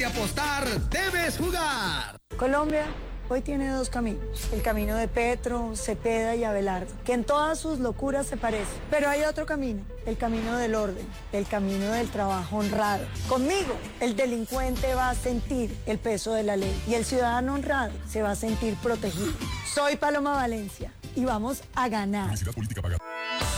Y apostar, debes jugar. Colombia hoy tiene dos caminos, el camino de Petro, Cepeda y Abelardo, que en todas sus locuras se parecen. Pero hay otro camino, el camino del orden, el camino del trabajo honrado. Conmigo, el delincuente va a sentir el peso de la ley y el ciudadano honrado se va a sentir protegido. Soy Paloma Valencia y vamos a ganar. Publicidad política pagada.